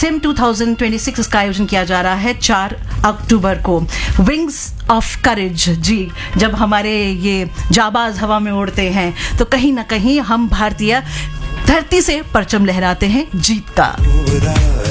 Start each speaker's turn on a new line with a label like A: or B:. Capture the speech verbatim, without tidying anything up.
A: SIM two thousand twenty six इसका आयोजन किया जा रहा है चार अक्टूबर को। विंग्स ऑफ करेज, जी, जब हमारे ये जाबाज हवा में उड़ते हैं तो कहीं ना कहीं हम भारतीय धरती से परचम लहराते हैं जीत का।